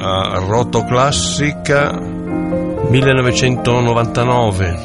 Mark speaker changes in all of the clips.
Speaker 1: a Rotoclassica 1999.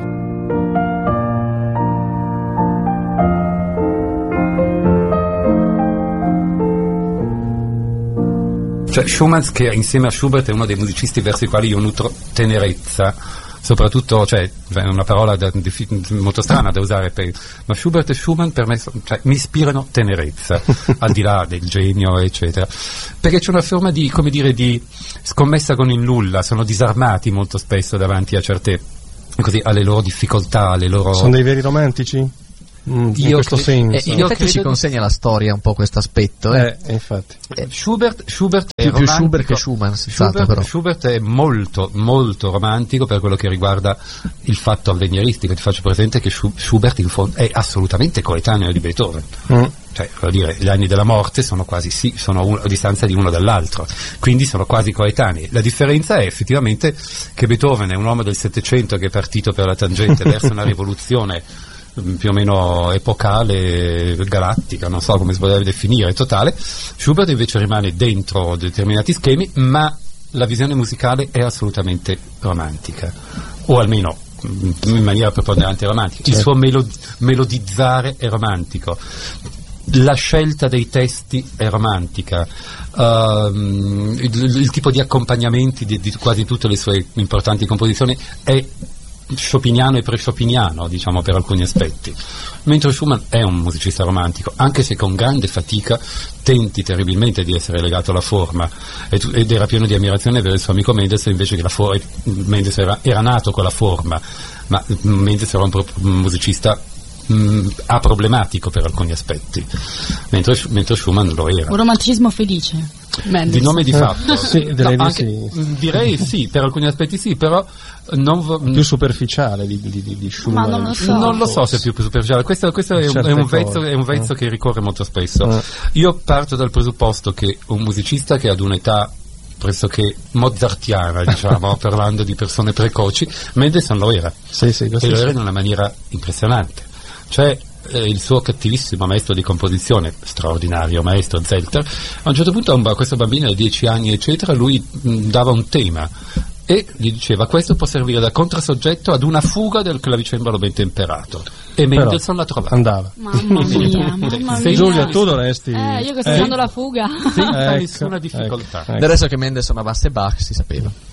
Speaker 2: Cioè Schumann, che insieme a Schubert è uno dei musicisti verso i quali io nutro tenerezza, soprattutto, cioè è una parola molto strana da usare, ma Schubert e Schumann per me mi ispirano tenerezza, al di là del genio eccetera, perché c'è una forma di, come dire, di scommessa con il nulla, sono disarmati molto spesso davanti a certe, così, alle loro difficoltà, alle loro...
Speaker 3: Sono dei veri romantici? In questo senso.
Speaker 4: In effetti ci consegna la storia un po' questo aspetto.
Speaker 3: Infatti.
Speaker 2: Schubert è
Speaker 4: più Schubert che Schumann, però.
Speaker 2: Schubert è molto molto romantico per quello che riguarda il fatto avveniristico. Ti faccio presente che Schubert in fondo è assolutamente coetaneo di Beethoven. Cioè, voglio dire, gli anni della morte sono quasi sono a distanza di uno dall'altro, quindi sono quasi coetanei. La differenza è effettivamente che Beethoven è un uomo del Settecento che è partito per la tangente verso una rivoluzione più o meno epocale, galattica, non so come si potrebbe definire, totale. Schubert invece rimane dentro determinati schemi, ma la visione musicale è assolutamente romantica, o almeno in maniera preponderante romantica. Il suo melodizzare è romantico, la scelta dei testi è romantica, il tipo di accompagnamenti di quasi tutte le sue importanti composizioni è chopiniano e pre-chopiniano, diciamo, per alcuni aspetti, mentre Schumann è un musicista romantico, anche se con grande fatica tenti terribilmente di essere legato alla forma, ed era pieno di ammirazione per il suo amico Mendelssohn, invece che Mendelssohn era nato con la forma, ma Mendelssohn era un musicista problematico per alcuni aspetti, mentre Schumann lo era.
Speaker 5: Un romanticismo felice. Mendelssohn.
Speaker 2: Di nome di fatto.
Speaker 3: Direi
Speaker 2: sì, per alcuni aspetti sì, però
Speaker 3: più superficiale di Schumann.
Speaker 5: Ma
Speaker 2: non lo so se è più superficiale. Questo è un vezzo che ricorre molto spesso. Io parto dal presupposto che un musicista che ad un'età pressoché mozartiana, diciamo, parlando di persone precoci, Mendelssohn lo era.
Speaker 3: E
Speaker 2: lo era in una maniera impressionante. Cioè il suo cattivissimo maestro di composizione, straordinario maestro Zelter, a un certo punto a questo bambino di 10 anni eccetera, lui dava un tema e gli diceva: questo può servire da contrassoggetto ad una fuga del clavicembalo ben temperato, e Mendelssohn la trovava.
Speaker 3: Andava.
Speaker 5: Mamma mia.
Speaker 3: Giulia, tu dovresti
Speaker 5: io che sto usando la fuga
Speaker 2: senza nessuna difficoltà.
Speaker 4: Adesso che Mendelssohn amasse Bach si sapeva.